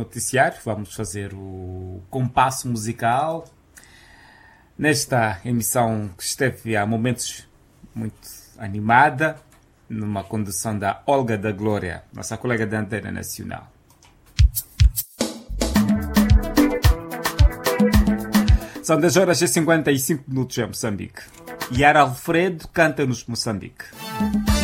noticiário, vamos fazer o compasso musical. Nesta emissão que esteve há momentos muito animada, numa condução da Olga da Glória, nossa colega da Antena Nacional. São 10h55 em Moçambique. Yara Alfredo canta-nos Moçambique.